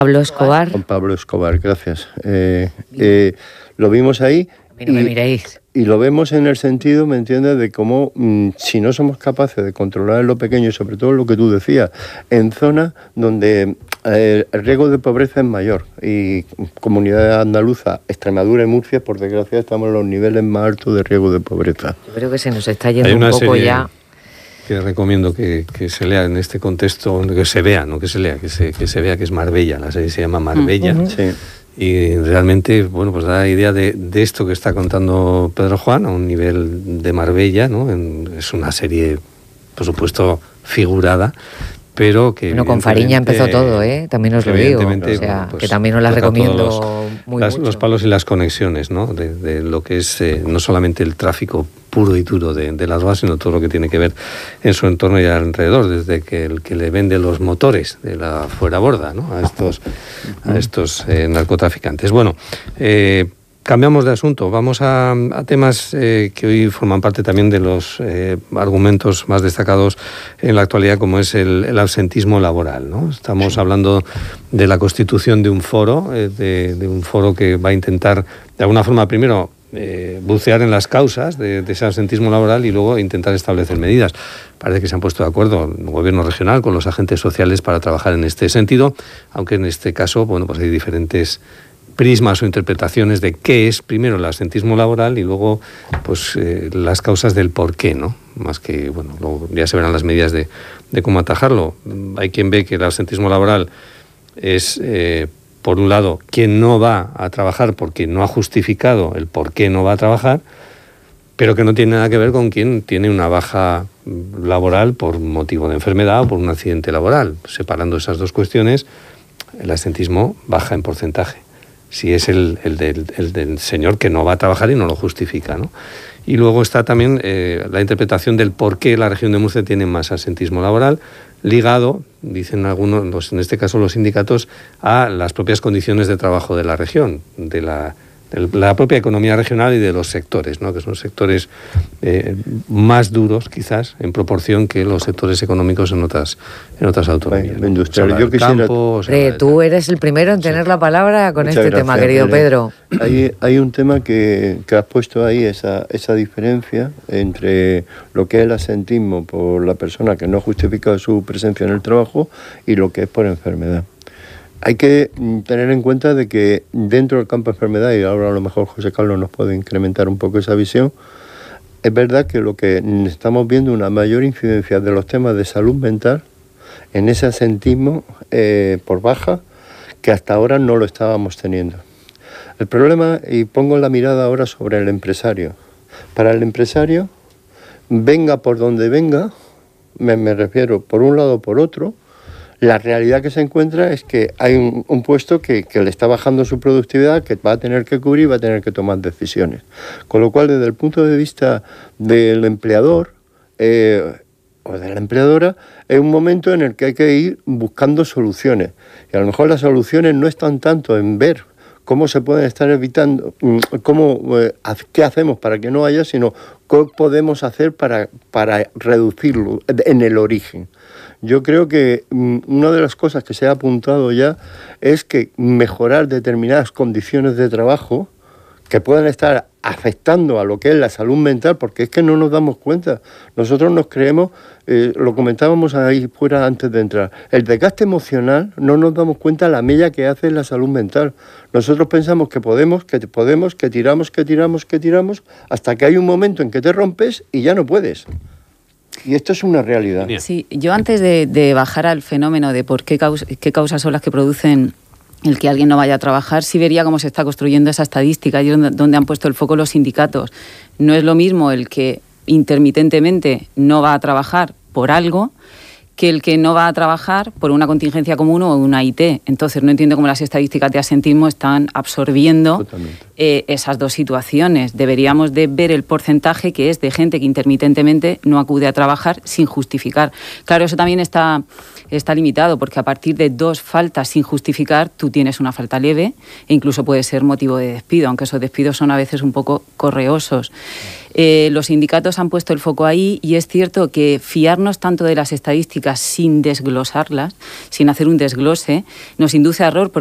Pablo Escobar. Con Pablo Escobar, gracias. Lo vimos ahí. No me miréis. Y lo vemos en el sentido, ¿me entiendes?, de cómo si no somos capaces de controlar lo pequeño, y sobre todo lo que tú decías, en zonas donde el riesgo de pobreza es mayor, y comunidades andaluzas, Extremadura y Murcia, por desgracia, estamos en los niveles más altos de riesgo de pobreza. Yo creo que se nos está yendo un poco ya. Que recomiendo que se lea en este contexto, que se vea, no que se lea, que se vea, que es Marbella. La serie se llama Marbella. Sí. Y realmente, bueno, pues da idea de esto que está contando Pedro Juan a un nivel de Marbella, ¿no? Es una serie, por supuesto, figurada, pero que... Bueno, con Fariña empezó todo, también os lo digo. O sea, bueno, pues, que también os la recomiendo mucho. Los palos y las conexiones, ¿no? De lo que es no solamente el tráfico puro y duro de las drogas, sino todo lo que tiene que ver en su entorno y alrededor, desde que el que le vende los motores de la fueraborda, ¿no?, a estos narcotraficantes. Bueno, cambiamos de asunto, vamos a temas que hoy forman parte también de los argumentos más destacados en la actualidad, como es el absentismo laboral, ¿no? Estamos hablando de la constitución de un foro, de un foro que va a intentar, de alguna forma, primero, bucear en las causas de ese absentismo laboral y luego intentar establecer medidas. Parece que se han puesto de acuerdo el gobierno regional con los agentes sociales para trabajar en este sentido, aunque en este caso, bueno, pues hay diferentes prismas o interpretaciones de qué es primero el absentismo laboral y luego pues las causas del por qué, ¿no? Más que, bueno, luego ya se verán las medidas de cómo atajarlo. Hay quien ve que el absentismo laboral es por un lado, quien no va a trabajar porque no ha justificado el por qué no va a trabajar, pero que no tiene nada que ver con quien tiene una baja laboral por motivo de enfermedad o por un accidente laboral. Separando esas dos cuestiones, el absentismo baja en porcentaje. Si es el del señor que no va a trabajar y no lo justifica, ¿no? Y luego está también la interpretación del por qué la región de Murcia tiene más absentismo laboral, ligado, dicen algunos, en este caso los sindicatos, a las propias condiciones de trabajo de la región, de la propia economía regional y de los sectores, ¿no?, que son sectores más duros, quizás, en proporción que los sectores económicos en otras autonomías. Bueno, industrial. Yo quisiera... Tú eres el primero en tener la palabra con este tema, querido Pedro. Hay un tema que has puesto ahí, esa diferencia entre lo que es el absentismo por la persona que no ha justificado su presencia en el trabajo y lo que es por enfermedad. Hay que tener en cuenta de que dentro del campo de enfermedad, y ahora a lo mejor José Carlos nos puede incrementar un poco esa visión, es verdad que lo que estamos viendo una mayor incidencia de los temas de salud mental en ese absentismo por baja, que hasta ahora no lo estábamos teniendo. El problema, y pongo la mirada ahora sobre el empresario. Para el empresario, venga por donde venga, me refiero por un lado o por otro, la realidad que se encuentra es que hay un puesto que le está bajando su productividad, que va a tener que cubrir y va a tener que tomar decisiones. Con lo cual, desde el punto de vista del empleador o de la empleadora, es un momento en el que hay que ir buscando soluciones. Y a lo mejor las soluciones no están tanto en ver cómo se pueden estar evitando, qué hacemos para que no haya, sino qué podemos hacer para reducirlo en el origen. Yo creo que una de las cosas que se ha apuntado ya es que mejorar determinadas condiciones de trabajo que puedan estar afectando a lo que es la salud mental, porque es que no nos damos cuenta. Nosotros nos creemos, lo comentábamos ahí fuera antes de entrar, el desgaste emocional, no nos damos cuenta la mella que hace la salud mental. Nosotros pensamos que podemos, que tiramos, hasta que hay un momento en que te rompes y ya no puedes. Y esto es una realidad. Sí, yo antes de bajar al fenómeno de qué causas son las que producen el que alguien no vaya a trabajar, sí vería cómo se está construyendo esa estadística y donde han puesto el foco los sindicatos. No es lo mismo el que intermitentemente no va a trabajar por algo que el que no va a trabajar por una contingencia común o una IT. Entonces, no entiendo cómo las estadísticas de absentismo están absorbiendo esas dos situaciones. Deberíamos de ver el porcentaje que es de gente que intermitentemente no acude a trabajar sin justificar. Claro, eso también está limitado, porque a partir de 2 faltas sin justificar, tú tienes una falta leve e incluso puede ser motivo de despido, aunque esos despidos son a veces un poco correosos. Los sindicatos han puesto el foco ahí y es cierto que fiarnos tanto de las estadísticas sin desglosarlas, sin hacer un desglose, nos induce a error.